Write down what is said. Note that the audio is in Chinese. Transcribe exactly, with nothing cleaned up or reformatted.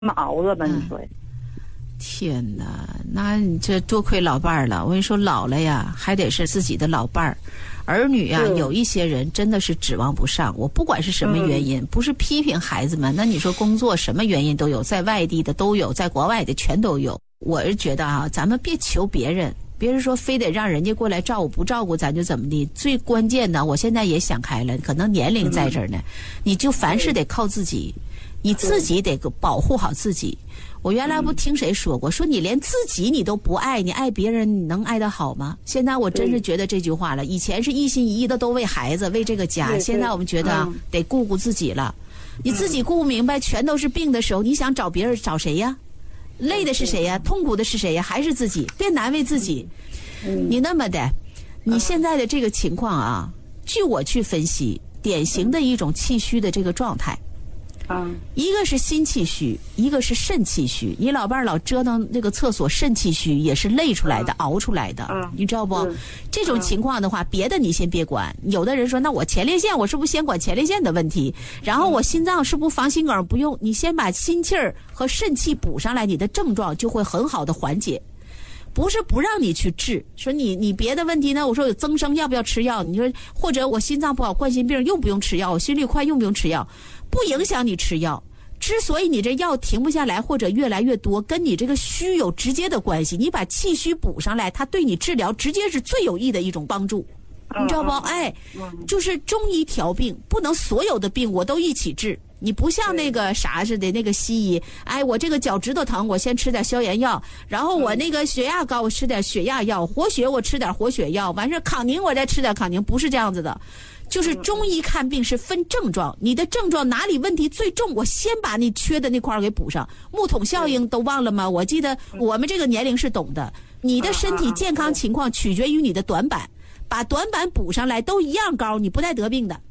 么熬着吧？你说。 天哪，那你这多亏老伴儿了。我跟你说，老了呀，还得是自己的老伴儿。儿女啊，有一些人真的是指望不上。我不管是什么原因，嗯、不是批评孩子们，那你说工作什么原因都有，在外地的都有，在国外的全都有。我是觉得啊，咱们别求别人，别人说非得让人家过来照顾，不照顾咱就怎么的。最关键的，我现在也想开了，可能年龄在这儿呢，嗯、你就凡事得靠自己，你自己得保护好自己。我原来不听谁说过，说你连自己你都不爱，你爱别人你能爱得好吗？现在我真是觉得这句话了。以前是一心一意的都为孩子为这个家，现在我们觉得得顾顾自己了。你自己顾不明白，全都是病的时候，你想找别人找谁呀？累的是谁呀？痛苦的是谁呀？还是自己？别难为自己。你那么的，你现在的这个情况啊，据我去分析，典型的一种气虚的这个状态。一个是心气虚，一个是肾气虚。你老伴儿老折腾那个厕所，肾气虚也是累出来的、熬出来的，你知道不？这种情况的话，别的你先别管。有的人说，那我前列腺，我是不是先管前列腺的问题？然后我心脏是不是防心梗？不用，你先把心气儿和肾气补上来，你的症状就会很好的缓解。不是不让你去治，说你你别的问题呢？我说有增生，要不要吃药？你说或者我心脏不好，冠心病用不用吃药？我心率快用不用吃药？不影响你吃药。之所以你这药停不下来或者越来越多，跟你这个虚有直接的关系。你把气虚补上来，它对你治疗直接是最有益的一种帮助，你知道不？哎，就是中医调病，不能所有的病我都一起治。你不像那个啥似的，那个西医，哎，我这个脚趾头疼，我先吃点消炎药，然后我那个血压高，我吃点血压药，活血我吃点活血药，完事康宁我再吃点康宁，不是这样子的。就是中医看病是分症状，你的症状哪里问题最重，我先把你缺的那块给补上。木桶效应都忘了吗？我记得我们这个年龄是懂的。你的身体健康情况取决于你的短板，把短板补上来都一样高，你不带得病的。